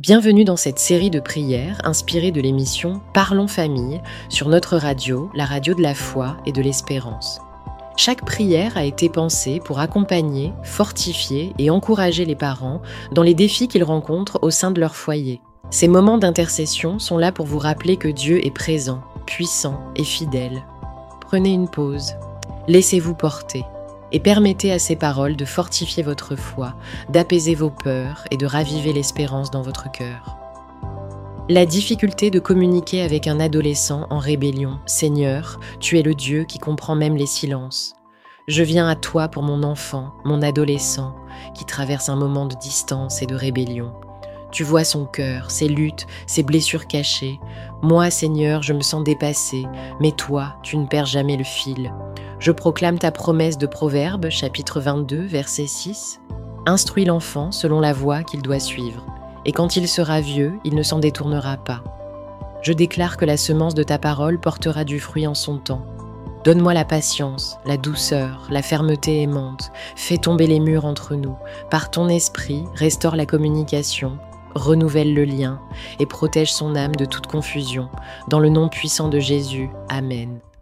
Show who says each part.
Speaker 1: Bienvenue dans cette série de prières inspirée de l'émission Parlons Famille sur notre radio, la radio de la foi et de l'espérance. Chaque prière a été pensée pour accompagner, fortifier et encourager les parents dans les défis qu'ils rencontrent au sein de leur foyer. Ces moments d'intercession sont là pour vous rappeler que Dieu est présent, puissant et fidèle. Prenez une pause, laissez-vous porter et permettez à ces paroles de fortifier votre foi, d'apaiser vos peurs et de raviver l'espérance dans votre cœur. La difficulté de communiquer avec un adolescent en rébellion. Seigneur, tu es le Dieu qui comprend même les silences. Je viens à toi pour mon enfant, mon adolescent, qui traverse un moment de distance et de rébellion. Tu vois son cœur, ses luttes, ses blessures cachées. Moi, Seigneur, je me sens dépassée, mais toi, tu ne perds jamais le fil. Je proclame ta promesse de Proverbes, chapitre 22, verset 6. Instruis l'enfant selon la voie qu'il doit suivre, et quand il sera vieux, il ne s'en détournera pas. Je déclare que la semence de ta parole portera du fruit en son temps. Donne-moi la patience, la douceur, la fermeté aimante. Fais tomber les murs entre nous. Par ton esprit, restaure la communication, renouvelle le lien et protège son âme de toute confusion. Dans le nom puissant de Jésus, Amen.